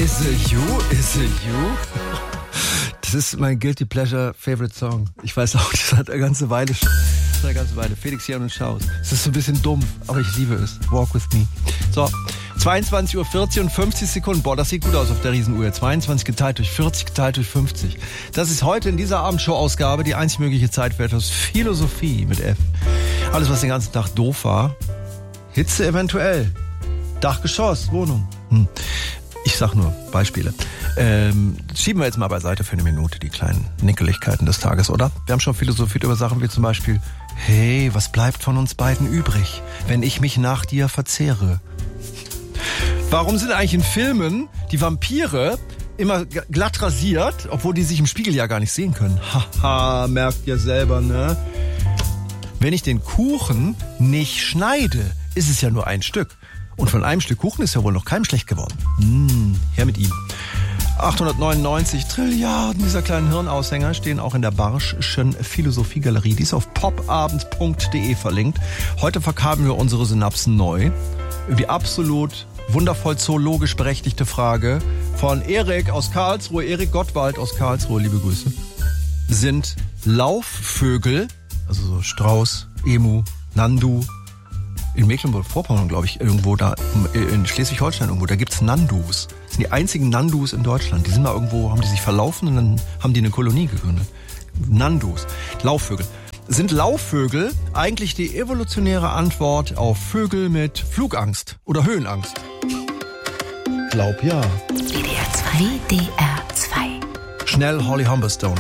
Is it you? Das ist mein Guilty Pleasure Favorite Song. Ich weiß auch, das hat eine ganze Weile schon. Felix Jan und Schaus. Es ist so ein bisschen dumpf, aber ich liebe es. Walk with me. So, 22:40 Uhr und 50 Sekunden. Boah, das sieht gut aus auf der Riesenuhr. 22 geteilt durch 40 geteilt durch 50. Das ist heute in dieser Abendshow-Ausgabe die einzig mögliche Zeit für etwas Philosophie mit F. Alles, was den ganzen Tag doof war. Hitze eventuell. Dachgeschoss, Wohnung. Ich sag nur Beispiele. Schieben wir jetzt mal beiseite für eine Minute die kleinen Nickeligkeiten des Tages, oder? Wir haben schon philosophiert über Sachen wie zum Beispiel: Hey, was bleibt von uns beiden übrig, wenn ich mich nach dir verzehre? Warum sind eigentlich in Filmen die Vampire immer glatt rasiert, obwohl die sich im Spiegel ja gar nicht sehen können? Haha, merkt ihr selber, ne? Wenn ich den Kuchen nicht schneide, ist es ja nur ein Stück. Und von einem Stück Kuchen ist ja wohl noch keinem schlecht geworden. Her mit ihm. 899 Trilliarden dieser kleinen Hirnaushänger stehen auch in der Barsch'schen Philosophiegalerie. Die ist auf popabend.de verlinkt. Heute verkabeln wir unsere Synapsen neu über die absolut wundervoll zoologisch berechtigte Frage von Erik aus Karlsruhe, Erik Gottwald aus Karlsruhe, liebe Grüße. Sind Laufvögel, also so Strauß, Emu, Nandu, in Mecklenburg-Vorpommern, glaube ich, irgendwo da, in Schleswig-Holstein irgendwo, da gibt's Nandus. Das sind die einzigen Nandus in Deutschland. Die sind mal irgendwo, haben die sich verlaufen und dann haben die eine Kolonie gegründet. Nandus, Laufvögel. Sind Laufvögel eigentlich die evolutionäre Antwort auf Vögel mit Flugangst oder Höhenangst? Glaub ja. WDR 2. WDR 2. Schnell Holly Humberstone.